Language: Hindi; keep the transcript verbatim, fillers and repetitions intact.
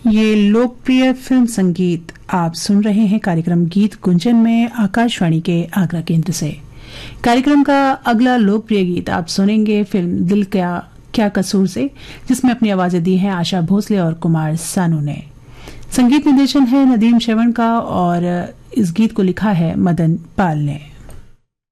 ये लोकप्रिय फिल्म संगीत आप सुन रहे हैं कार्यक्रम गीत गुंजन में आकाशवाणी के आगरा केंद्र से। कार्यक्रम का अगला लोकप्रिय गीत आप सुनेंगे फिल्म दिल क्या क्या कसूर से, जिसमें अपनी आवाजें दी हैं आशा भोसले और कुमार सानू ने। संगीत निर्देशन है नदीम श्रवण का और इस गीत को लिखा है मदन पाल ने।